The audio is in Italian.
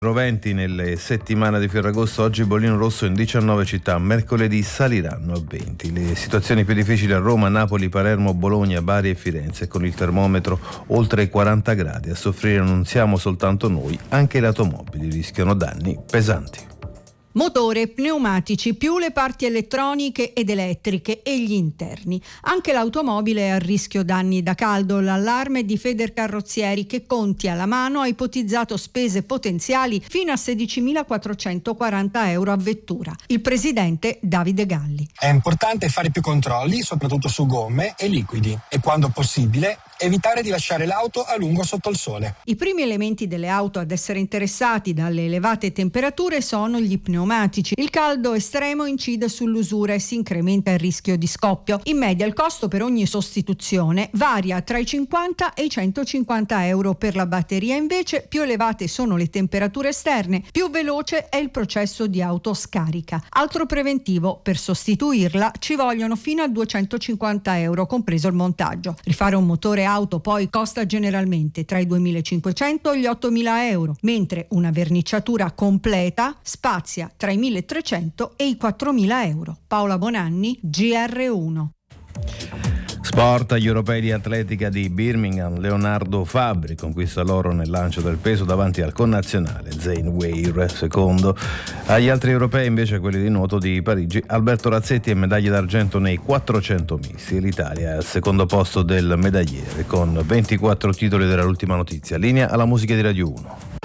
Venti nelle settimane di Ferragosto, oggi bollino rosso in 19 città, mercoledì saliranno a 20. Le situazioni più difficili a Roma, Napoli, Palermo, Bologna, Bari e Firenze, con il termometro oltre i 40 gradi. A soffrire non siamo soltanto noi, anche le automobili rischiano danni pesanti. Motore, pneumatici, più le parti elettroniche ed elettriche e gli interni. Anche l'automobile è a rischio danni da caldo. L'allarme di Federcarrozzieri, che conti alla mano ha ipotizzato spese potenziali fino a 16.440 euro a vettura. Il presidente Davide Galli. È importante fare più controlli, soprattutto su gomme e liquidi, e quando possibile evitare di lasciare l'auto a lungo sotto il sole. I primi elementi delle auto ad essere interessati dalle elevate temperature sono gli pneumatici. Il caldo estremo incide sull'usura e si incrementa il rischio di scoppio. In media il costo per ogni sostituzione varia tra i 50 e i 150 euro. Per la batteria invece più elevate sono le temperature esterne, più veloce è il processo di autoscarica. Altro preventivo: per sostituirla ci vogliono fino a 250 euro, compreso il montaggio. Rifare un motore auto poi costa generalmente tra i 2.500 e gli 8.000 euro, mentre una verniciatura completa spazia tra i 1.300 e i 4.000 euro. Paola Bonanni, GR1. Sport, agli europei di atletica di Birmingham, Leonardo Fabri conquista l'oro nel lancio del peso davanti al connazionale Zane Weir, secondo. Agli altri europei invece, quelli di nuoto di Parigi, Alberto Razzetti è medaglia d'argento nei 400 misti. L'Italia è al secondo posto del medagliere con 24 titoli dell'ultima notizia. Linea alla musica di Radio 1.